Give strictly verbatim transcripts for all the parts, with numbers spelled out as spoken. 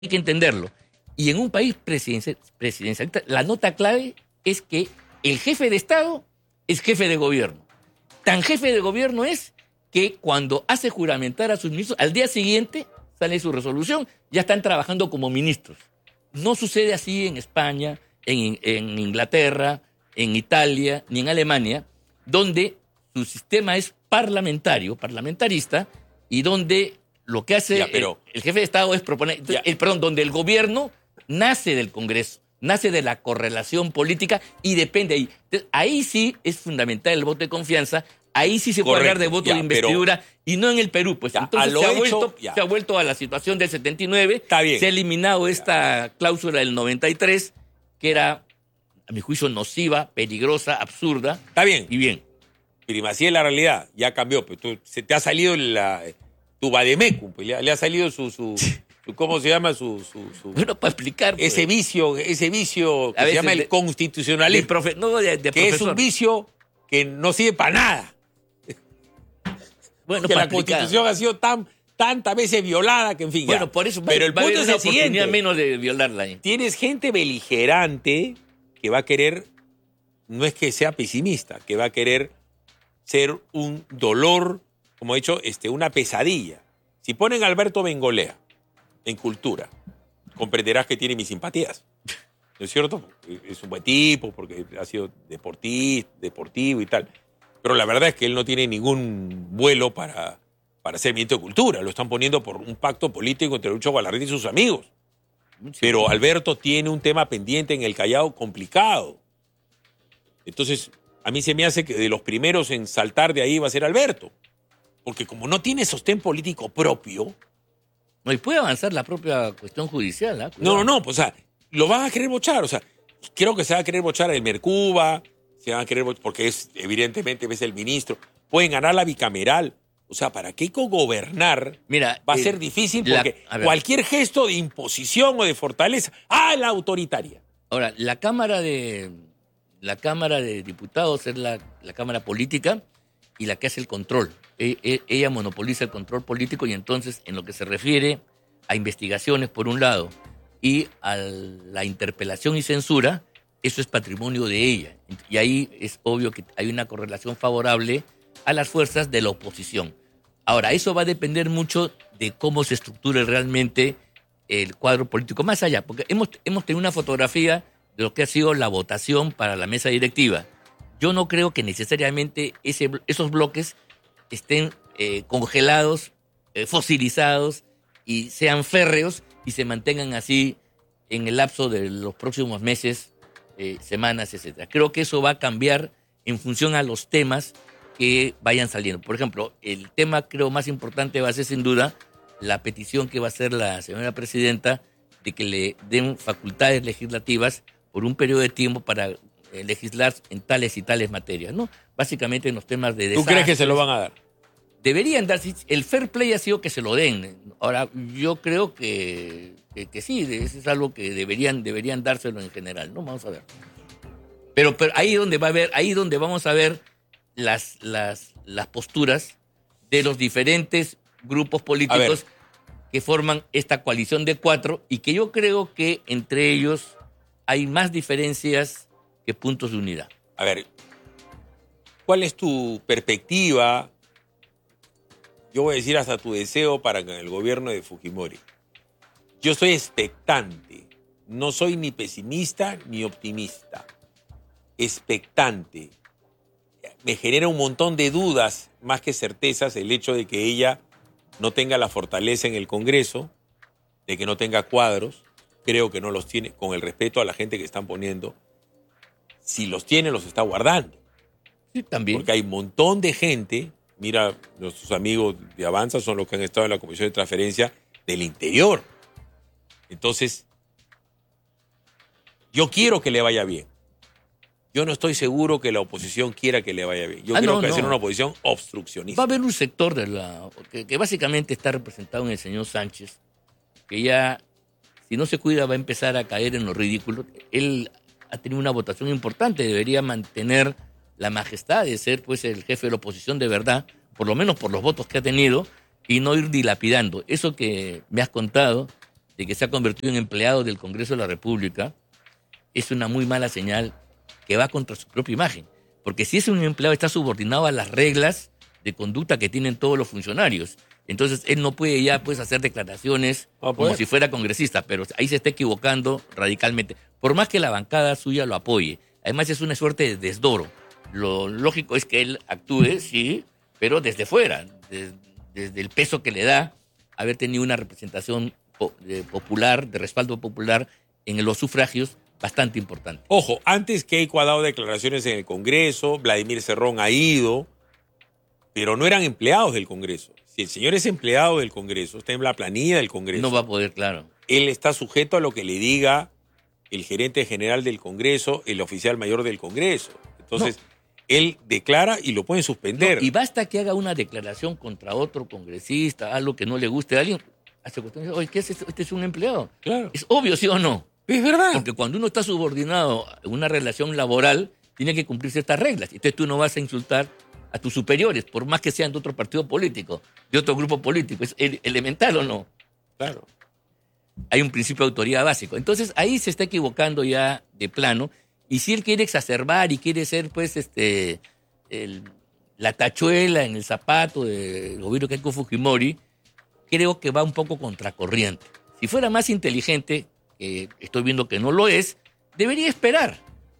Hay que entenderlo. Y en un país presidencial, presidencialista, la nota clave es que el jefe de Estado es jefe de gobierno. Tan jefe de gobierno es que cuando hace juramentar a sus ministros, al día siguiente sale su resolución, ya están trabajando como ministros. No sucede así en España, en, en Inglaterra, en Italia, ni en Alemania, donde su sistema es parlamentario, parlamentarista, y donde lo que hace ya, pero, el, el jefe de Estado es proponer, el, perdón, donde el gobierno nace del Congreso, nace de la correlación política y depende ahí. Entonces, ahí sí es fundamental el voto de confianza, ahí sí se puede hablar de voto ya, de investidura pero, y no en el Perú. Pues ya, entonces se ha, hecho, vuelto, se ha vuelto a la situación del setenta y nueve, Está bien. se ha eliminado esta ya. cláusula del noventa y tres, que era, a mi juicio, nociva, peligrosa, absurda. Está bien. Y bien. Primacía de la realidad, ya cambió. Pues tú, se te ha salido la, tu vademecum, pues, le, le ha salido su, su, su, ¿cómo se llama? Su, su, su bueno, para explicar. Pues, ese vicio, ese vicio que se llama de, el constitucionalismo. De profe, no, de, de que es un vicio que no sirve para nada. Bueno, que la explicar. Constitución ha sido tan tantas veces violada que, en fin, bueno, ya. por eso Pero va, el va punto a es una el siguiente. menos de violarla. ¿eh? Tienes gente beligerante que va a querer, no es que sea pesimista, que va a querer ser un dolor, como he dicho, este, una pesadilla. Si ponen a Alberto Bengolea en cultura, comprenderás que tiene mis simpatías. ¿No es cierto? Es un buen tipo, porque ha sido deportista, deportivo y tal. Pero la verdad es que él no tiene ningún vuelo para, para ser ministro de Cultura. Lo están poniendo por un pacto político entre Lucho Galarreta y sus amigos. Sí. Pero Alberto tiene un tema pendiente en el Callao complicado. Entonces, a mí se me hace que de los primeros en saltar de ahí va a ser Alberto. Porque como no tiene sostén político propio... No, y puede avanzar la propia cuestión judicial. ¿eh? No, no, no. Pues, o sea, lo van a querer bochar. O sea, creo que se va a querer bochar el Mercuba, se van a querer bochar, porque es, evidentemente, es el ministro. Pueden ganar la bicameral. O sea, ¿para qué gobernar? Mira, va a eh, ser difícil porque la, cualquier gesto de imposición o de fortaleza, ¡ah, la autoritaria! Ahora, la Cámara de, la Cámara de Diputados es la, la Cámara política y la que hace el control. E, e, ella monopoliza el control político y entonces, en lo que se refiere a investigaciones, por un lado, y a la interpelación y censura, eso es patrimonio de ella. Y ahí es obvio que hay una correlación favorable a las fuerzas de la oposición. Ahora, eso va a depender mucho de cómo se estructure realmente el cuadro político, más allá, porque hemos, hemos tenido una fotografía de lo que ha sido la votación para la mesa directiva. Yo no creo que necesariamente ese, esos bloques estén eh, congelados, eh, fosilizados y sean férreos y se mantengan así en el lapso de los próximos meses, eh, semanas, etcétera. Creo que eso va a cambiar en función a los temas que vayan saliendo. Por ejemplo, el tema creo más importante va a ser sin duda la petición que va a hacer la señora presidenta de que le den facultades legislativas por un periodo de tiempo para eh, legislar en tales y tales materias, ¿no? Básicamente en los temas de desastres. ¿Tú crees que se lo van a dar? Deberían dar, el fair play ha sido que se lo den. Ahora, yo creo que, que, que sí, eso es algo que deberían, deberían dárselo en general, ¿no? Vamos a ver. Pero, pero ahí donde va a haber, ahí donde vamos a ver las, las, las posturas de los diferentes grupos políticos que forman esta coalición de cuatro y que yo creo que entre ellos hay más diferencias que puntos de unidad. A ver, ¿cuál es tu perspectiva? Yo voy a decir hasta tu deseo para el gobierno de Fujimori. Yo soy expectante, no soy ni pesimista ni optimista. Expectante. Me genera un montón de dudas, más que certezas, el hecho de que ella no tenga la fortaleza en el Congreso, de que no tenga cuadros. Creo que no los tiene, con el respeto a la gente que están poniendo. Si los tiene, los está guardando. Sí, también. Porque hay un montón de gente, mira, nuestros amigos de Avanza son los que han estado en la Comisión de Transferencia del Interior. Entonces, yo quiero que le vaya bien. Yo no estoy seguro que la oposición quiera que le vaya bien. Yo ah, creo no, que va a ser no. una oposición obstruccionista. Va a haber un sector de la que, que básicamente está representado en el señor Sánchez, que ya, si no se cuida, va a empezar a caer en lo ridículo. Él ha tenido una votación importante, debería mantener la majestad de ser pues el jefe de la oposición de verdad, por lo menos por los votos que ha tenido, y no ir dilapidando. Eso que me has contado, de que se ha convertido en empleado del Congreso de la República, es una muy mala señal que va contra su propia imagen. Porque si es un empleado, está subordinado a las reglas de conducta que tienen todos los funcionarios. Entonces, él no puede ya pues, hacer declaraciones Ah, como pues. si fuera congresista, pero ahí se está equivocando radicalmente. Por más que la bancada suya lo apoye. Además, es una suerte de desdoro. Lo lógico es que él actúe, sí, pero desde fuera, desde, desde el peso que le da haber tenido una representación po- de popular, de respaldo popular en los sufragios bastante importante. Ojo, antes Keiko ha dado declaraciones en el Congreso, Vladimir Cerrón ha ido, pero no eran empleados del Congreso. Si el señor es empleado del Congreso, está en la planilla del Congreso, No va a poder, claro. él está sujeto a lo que le diga el gerente general del Congreso, el oficial mayor del Congreso. Entonces, No. él declara y lo pueden suspender. No, y basta que haga una declaración contra otro congresista, algo que no le guste a alguien, hace cuestión de, oye, ¿qué es esto? Este es un empleado. Claro. Es obvio, ¿sí o no? Es verdad. Porque cuando uno está subordinado a una relación laboral, tiene que cumplir ciertas reglas. Entonces tú no vas a insultar a tus superiores, por más que sean de otro partido político, de otro grupo político. ¿Es ele- elemental o no? Claro. Hay un principio de autoridad básico. Entonces ahí se está equivocando ya de plano. Y si él quiere exacerbar y quiere ser, pues, este, el- la tachuela en el zapato del gobierno de Keiko Fujimori, creo que va un poco contracorriente. Si fuera más inteligente, que estoy viendo que no lo es, debería esperar.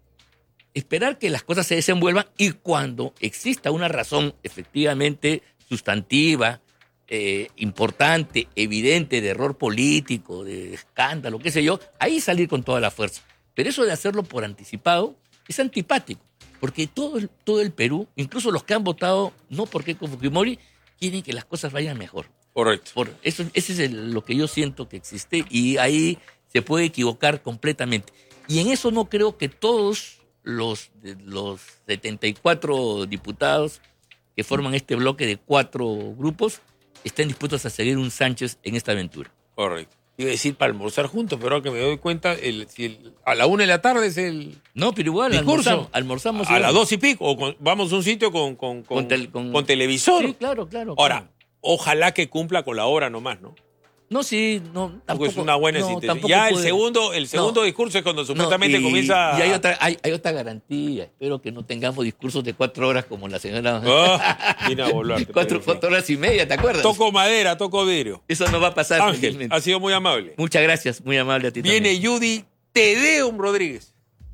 Esperar que las cosas se desenvuelvan y cuando exista una razón efectivamente sustantiva, eh, importante, evidente, de error político, de escándalo, qué sé yo, ahí salir con toda la fuerza. Pero eso de hacerlo por anticipado es antipático, porque todo el, todo el Perú, incluso los que han votado no por Keiko Fujimori, quieren que las cosas vayan mejor. Correcto. Por eso, ese es el- lo que yo siento que existe y ahí se puede equivocar completamente. Y en eso no creo que todos los, de los setenta y cuatro diputados que forman este bloque de cuatro grupos estén dispuestos a seguir un Sánchez en esta aventura. Correcto. Iba a decir para almorzar juntos, pero ahora que me doy cuenta, el, si el- a la una de la tarde es el No, pero igual discurso. almorzamos, almorzamos A igual. las dos y pico. O con- vamos a un sitio con, con, con, Con tel- con- con televisor. Sí, claro, claro. Ahora, claro. ojalá que cumpla con la hora nomás, ¿no? No, sí, no, Porque tampoco. es una buena no, sintesis. tampoco Ya el puede- segundo, el segundo No. discurso es cuando No, supuestamente y- comienza. Y hay otra, hay, hay otra garantía. Espero que no tengamos discursos de cuatro horas como la señora. Ah, vine a volarte, cuatro, Pedro. cuatro horas y media, ¿te acuerdas? Toco madera, toco vidrio. Eso no va a pasar. Ángel, felizmente. ha sido muy amable. Muchas gracias, muy amable a ti Viene también. Judy Tedeum Rodríguez.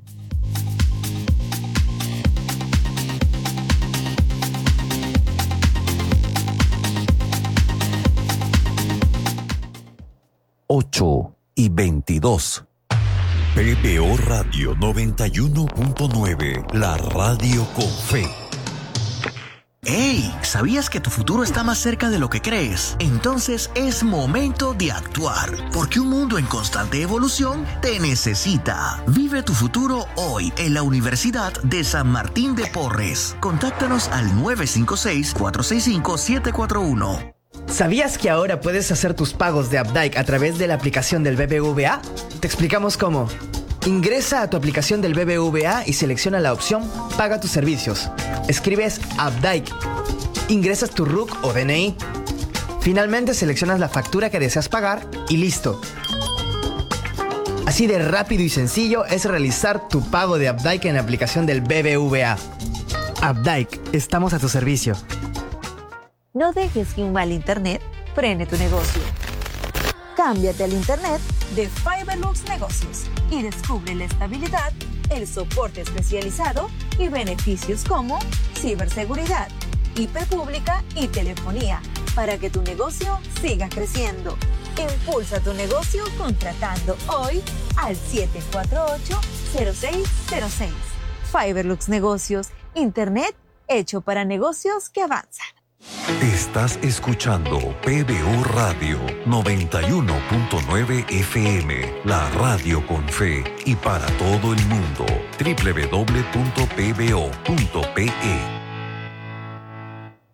ocho y veintidós. P B O Radio noventa y uno punto nueve, la radio con fe. ¡Hey! ¿Sabías que tu futuro está más cerca de lo que crees? Entonces es momento de actuar, porque un mundo en constante evolución te necesita. Vive tu futuro hoy en la Universidad de San Martín de Porres. Contáctanos al nueve cinco seis, cuatro seis cinco, siete cuatro uno. ¿Sabías que ahora puedes hacer tus pagos de Updike a través de la aplicación del B B V A? Te explicamos cómo. Ingresa a tu aplicación del B B V A y selecciona la opción Paga tus servicios. Escribes Updike. Ingresas tu R U C o D N I. Finalmente seleccionas la factura que deseas pagar y listo. Así de rápido y sencillo es realizar tu pago de Updike en la aplicación del B B V A. Updike, estamos a tu servicio. No dejes que un mal internet frene tu negocio. Cámbiate al internet de Fiberlux Negocios y descubre la estabilidad, el soporte especializado y beneficios como ciberseguridad, I P pública y telefonía para que tu negocio siga creciendo. Impulsa tu negocio contratando hoy al siete cuatro ocho, cero seis cero seis. Fiberlux Negocios, internet hecho para negocios que avanzan. Estás escuchando P B O Radio noventa y uno punto nueve F M, la radio con fe y para todo el mundo. doble u doble u doble u punto p b o punto p e.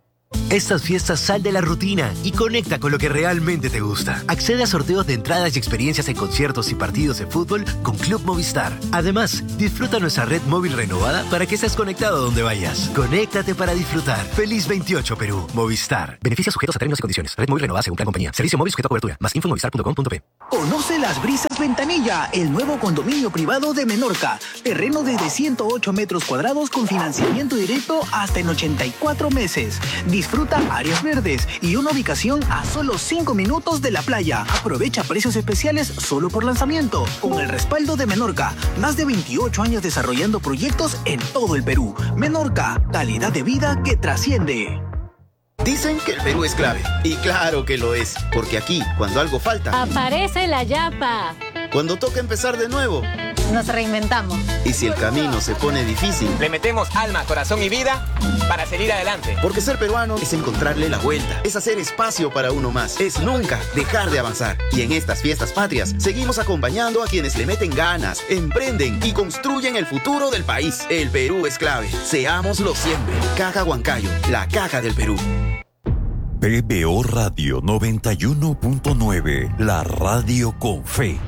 Estas fiestas sal de la rutina y conecta con lo que realmente te gusta. Accede a sorteos de entradas y experiencias en conciertos y partidos de fútbol con Club Movistar. Además, disfruta nuestra red móvil renovada para que estés conectado donde vayas. Conéctate para disfrutar. Feliz veintiocho Perú. Movistar. Beneficios sujetos a términos y condiciones. Red móvil renovada según plan compañía. Servicio móvil sujeto a cobertura. Más info en movistar punto com punto pe. Conoce Las Brisas Ventanilla, el nuevo condominio privado de Menorca. Terreno desde ciento ocho metros cuadrados con financiamiento directo hasta en ochenta y cuatro meses. Disfruta áreas verdes y una ubicación a solo cinco minutos de la playa. Aprovecha precios especiales solo por lanzamiento. Con el respaldo de Menorca, más de veintiocho años desarrollando proyectos en todo el Perú. Menorca, calidad de vida que trasciende. Dicen que el Perú es clave. Y claro que lo es. Porque aquí, cuando algo falta, aparece la yapa. Cuando toca empezar de nuevo, nos reinventamos. Y si el camino se pone difícil, le metemos alma, corazón y vida para seguir adelante. Porque ser peruano es encontrarle la vuelta. Es hacer espacio para uno más. Es nunca dejar de avanzar. Y en estas fiestas patrias, seguimos acompañando a quienes le meten ganas, emprenden y construyen el futuro del país. El Perú es clave. Seámoslo siempre. Caja Huancayo, la caja del Perú. P B O Radio noventa y uno punto nueve, la radio con fe.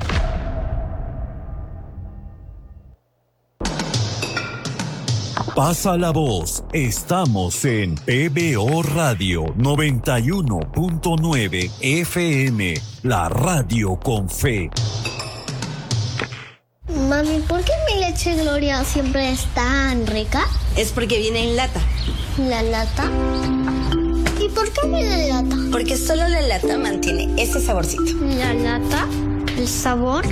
Pasa la voz, estamos en P B O Radio noventa y uno punto nueve F M, la radio con fe. Mami, ¿por qué mi leche Gloria siempre es tan rica? Es porque viene en lata. ¿La lata? ¿Y por qué viene en lata? Porque solo la lata mantiene ese saborcito. ¿La lata? ¿El sabor?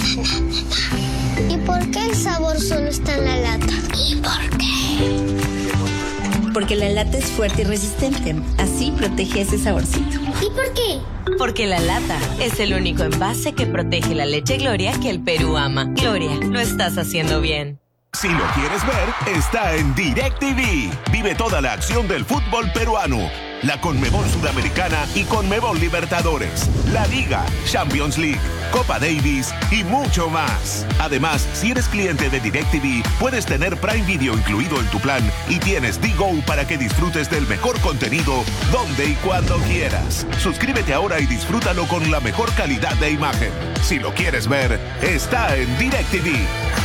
¿Y por qué el sabor solo está en la lata? ¿Y por qué? Porque la lata es fuerte y resistente. Así protege ese saborcito. ¿Y por qué? Porque la lata es el único envase que protege la leche Gloria que el Perú ama. Gloria, lo estás haciendo bien. Si lo quieres ver, está en DirecTV. Vive toda la acción del fútbol peruano. La Conmebol Sudamericana y Conmebol Libertadores, la Liga, Champions League, Copa Davis y mucho más. Además, si eres cliente de DirecTV, puedes tener Prime Video incluido en tu plan y tienes D-Go para que disfrutes del mejor contenido donde y cuando quieras. Suscríbete ahora y disfrútalo con la mejor calidad de imagen. Si lo quieres ver, está en DirecTV.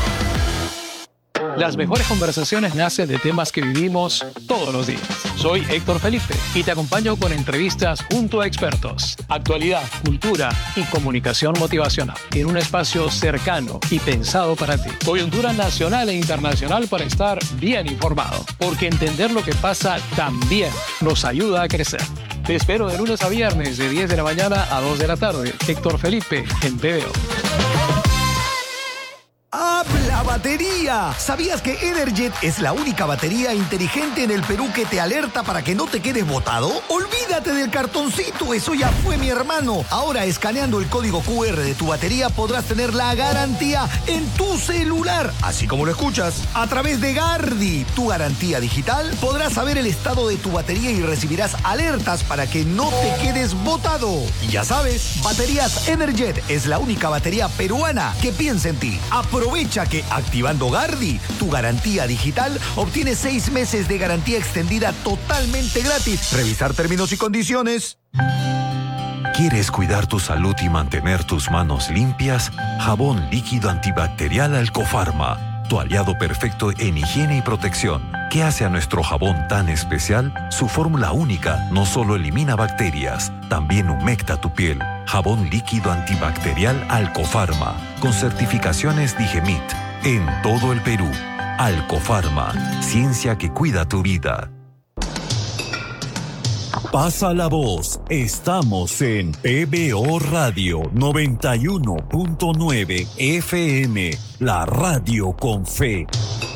Las mejores conversaciones nacen de temas que vivimos todos los días. Soy Héctor Felipe y te acompaño con entrevistas junto a expertos, actualidad, cultura y comunicación motivacional en un espacio cercano y pensado para ti. Coyuntura nacional e internacional para estar bien informado, porque entender lo que pasa también nos ayuda a crecer. Te espero de lunes a viernes de diez de la mañana a dos de la tarde. Héctor Felipe en P B O. ¡Habla batería! ¿Sabías que Energet es la única batería inteligente en el Perú que te alerta para que no te quedes botado? ¡Olvídate del cartoncito! ¡Eso ya fue, mi hermano! Ahora, escaneando el código Q R de tu batería, podrás tener la garantía en tu celular. Así como lo escuchas. A través de Gardi, tu garantía digital, podrás saber el estado de tu batería y recibirás alertas para que no te quedes botado. Y ya sabes, Baterías Energet es la única batería peruana que piensa en ti. Aprovecha que activando Gardi, tu garantía digital, obtienes seis meses de garantía extendida totalmente gratis. Revisar términos y condiciones. ¿Quieres cuidar tu salud y mantener tus manos limpias? Jabón líquido antibacterial Alcofarma, tu aliado perfecto en higiene y protección. ¿Qué hace a nuestro jabón tan especial? Su fórmula única no solo elimina bacterias, también humecta tu piel. Jabón líquido antibacterial Alcofarma, con certificaciones Digemit, en todo el Perú. Alcofarma, ciencia que cuida tu vida. Pasa la voz, estamos en P B O Radio noventa y uno punto nueve F M, la radio con fe.